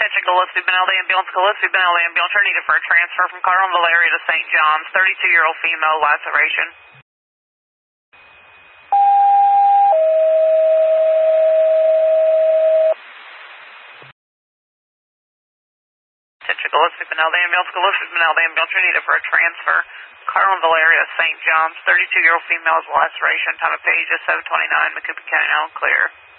Attention Gillespie, Benelli Ambulance, Gillespie, Benelli Ambulance, are needed for a transfer from Carlin Valeria to St. John's. 32-year-old female, laceration. Attention Gillespie, Benelli Ambulance, Gillespie, Benelli Ambulance, are needed for a transfer. Carlin Valeria, St. John's. 32-year-old female, laceration. Time of page is 7:29. Macoupin County now clear.